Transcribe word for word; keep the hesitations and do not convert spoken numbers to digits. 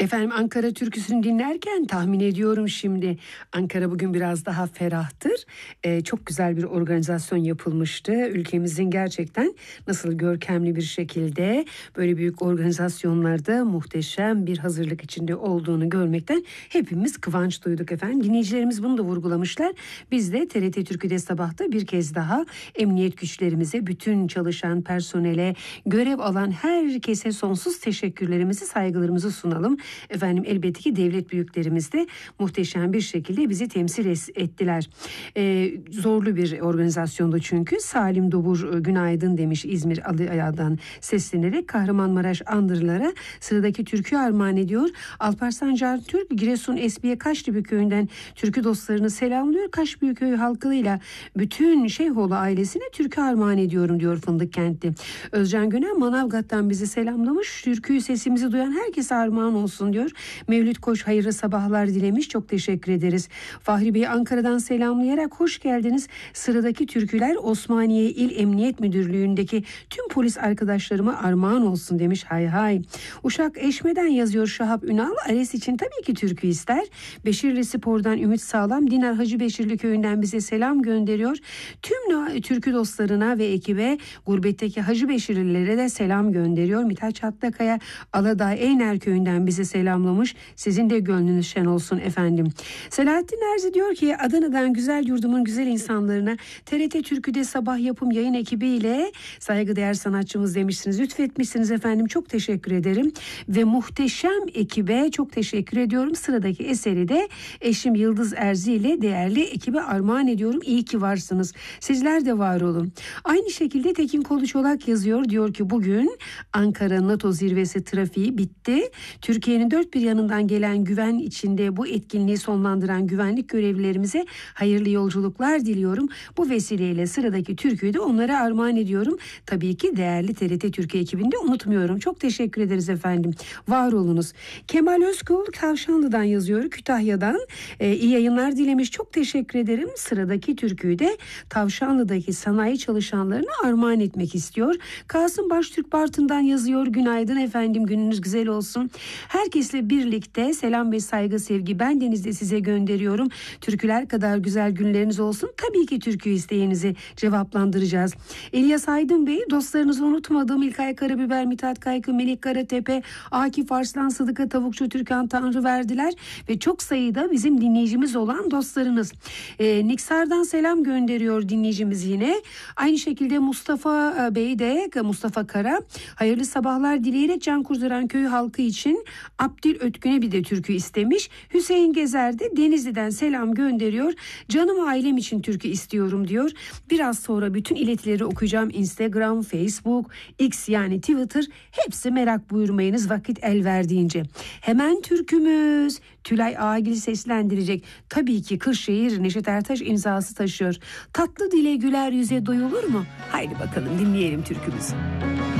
Efendim, Ankara türküsünü dinlerken tahmin ediyorum şimdi Ankara bugün biraz daha ferahtır. Ee, çok güzel bir organizasyon yapılmıştı. Ülkemizin gerçekten nasıl görkemli bir şekilde böyle büyük organizasyonlarda muhteşem bir hazırlık içinde olduğunu görmekten hepimiz kıvanç duyduk efendim. Dinleyicilerimiz bunu da vurgulamışlar. Biz de T R T Türkü'de sabahta bir kez daha emniyet güçlerimize, bütün çalışan personele, görev alan herkese sonsuz teşekkürlerimizi, saygılarımızı sunalım. Efendim, elbette ki devlet büyüklerimiz de muhteşem bir şekilde bizi temsil ettiler. Ee, zorlu bir organizasyondu çünkü. Salim Dobur günaydın demiş İzmir Alıaya'dan seslenerek. Kahramanmaraş Andırlara sıradaki türkü armağan ediyor. Alparslan Can Türk Giresun Esbiye Kaşlıbük köyünden türkü dostlarını selamlıyor. Kaşbüyüköy halkıyla bütün Şeyhoğlu ailesine türkü armağan ediyorum diyor Fındık Kentli. Özcan Gönen Manavgat'tan bizi selamlamış. Türküyü sesimizi duyan herkese armağan olsun diyor. Mevlüt Koç hayırlı sabahlar dilemiş. Çok teşekkür ederiz. Fahri Bey Ankara'dan selamlayarak hoş geldiniz. Sıradaki türküler Osmaniye İl Emniyet Müdürlüğü'ndeki tüm polis arkadaşlarıma armağan olsun demiş. Hay hay. Uşak Eşme'den yazıyor Şahap Ünal. Ares için tabii ki türkü ister. Beşirli Spor'dan Ümit Sağlam. Dinar Hacı Beşirli köyünden bize selam gönderiyor. Tüm türkü dostlarına ve ekibe, gurbetteki Hacı Beşirlilere de selam gönderiyor. Mithat Çatlakaya Aladağ Eyner köyünden bize selamlamış. Sizin de gönlünüz şen olsun efendim. Selahattin Erzi diyor ki Adana'dan güzel yurdumun güzel insanlarına T R T Türkü'de sabah yapım yayın ekibiyle saygıdeğer sanatçımız demişsiniz. Lütfetmişsiniz efendim. Çok teşekkür ederim. Ve muhteşem ekibe çok teşekkür ediyorum. Sıradaki eseri de eşim Yıldız Erzi ile değerli ekibe armağan ediyorum. İyi ki varsınız. Sizler de var olun. Aynı şekilde Tekin Koluçolak yazıyor. Diyor ki bugün Ankara NATO zirvesi trafiği bitti. Türkiye'nin dört bir yanından gelen güven içinde bu etkinliği sonlandıran güvenlik görevlilerimize hayırlı yolculuklar diliyorum. Bu vesileyle sıradaki türküyü de onlara armağan ediyorum. Tabii ki değerli T R T Türkiye ekibinde unutmuyorum. Çok teşekkür ederiz efendim. Var olunuz. Kemal Özkul Kavşanlı'dan yazıyor. Kütahya'dan. Ee, iyi yayınlar dilemiş. Çok teşekkür ederim. Sıradaki türküyü de Tavşanlı'daki sanayi çalışanlarına armağan etmek istiyor. Kasım Baştürk Bartın'dan yazıyor. Günaydın efendim. Gününüz güzel olsun. Herkesle birlikte selam ve saygı, sevgi bendeniz de size gönderiyorum. Türküler kadar güzel günleriniz olsun. Tabii ki türkü isteğinizi cevaplandıracağız. İlyas Aydın Bey, dostlarınızı unutmadım. İlkay Karabiber, Mithat Kaykı, Melik Karatepe, Akif Arslan, Sıdıka Tavukçu, Türkan Tanrıverdiler ve çok sayıda bizim dinleyicimiz olan dostlarınız. Ee, Niksar'dan selam gönderiyor dinleyicimiz yine. Aynı şekilde Mustafa Bey de, Mustafa Kara, hayırlı sabahlar dileyerek Can Kurtaran Köyü halkı için Abdül Ötkün'e bir de türkü istemiş. Hüseyin Gezer de Denizli'den selam gönderiyor. Canım ailem için türkü istiyorum diyor. Biraz sonra bütün iletileri okuyacağım. Instagram, Facebook, X yani Twitter, hepsi merak buyurmayınız vakit el verdiğince. Hemen türkümüz Tülay Ağagil seslendirecek. Tabii ki Kırşehir Neşet Ertaş imzası taşıyor. Tatlı dile güler yüze doyulur mu? Haydi bakalım dinleyelim türkümüzü.